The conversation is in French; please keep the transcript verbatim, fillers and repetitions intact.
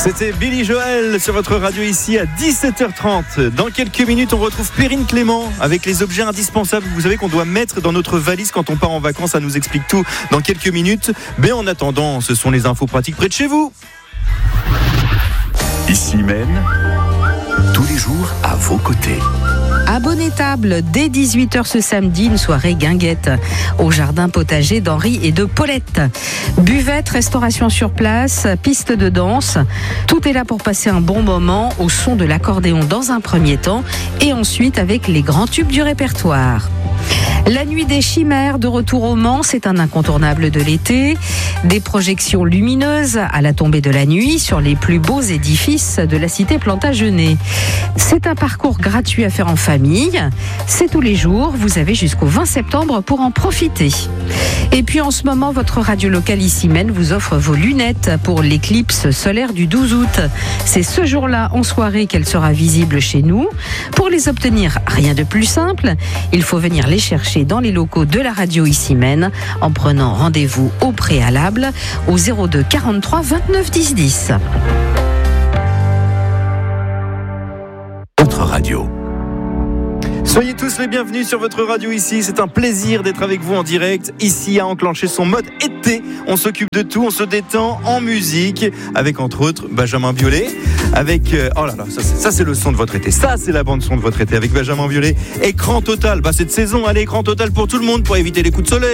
C'était Billy Joel sur votre radio ici à dix-sept heures trente. Dans quelques minutes, on retrouve Perrine Clément avec les objets indispensables. Vous savez qu'on doit mettre dans notre valise quand on part en vacances. Ça nous explique tout dans quelques minutes. Mais en attendant, ce sont les infos pratiques près de chez vous. Ici Maine, tous les jours à vos côtés. À Bonnet-Table, dès dix-huit heures ce samedi, une soirée guinguette au jardin potager d'Henri et de Paulette. Buvette, restauration sur place, piste de danse. Tout est là pour passer un bon moment au son de l'accordéon dans un premier temps et ensuite avec les grands tubes du répertoire. La nuit des chimères de retour au Mans, c'est un incontournable de l'été. Des projections lumineuses à la tombée de la nuit sur les plus beaux édifices de la cité Plantagenet. C'est un parcours gratuit à faire en famille. C'est tous les jours. Vous avez jusqu'au vingt septembre pour en profiter. Et puis en ce moment, votre radio locale ici Maine vous offre vos lunettes pour l'éclipse solaire du douze août. C'est ce jour-là en soirée qu'elle sera visible chez nous. Pour les obtenir, rien de plus simple. Il faut venir les chercher dans les locaux de la radio ici Maine en prenant rendez-vous au préalable au zéro deux quarante-trois vingt-neuf dix dix. Votre radio. Soyez tous les bienvenus sur votre radio ici. C'est un plaisir d'être avec vous en direct. Ici à enclencher son mode été. On s'occupe de tout, on se détend en musique avec entre autres Benjamin Biolay. Avec euh, oh là là, ça, ça c'est le son de votre été. Ça c'est la bande son de votre été avec Benjamin Biolay. Écran total. Bah cette saison, allez écran total pour tout le monde pour éviter les coups de soleil.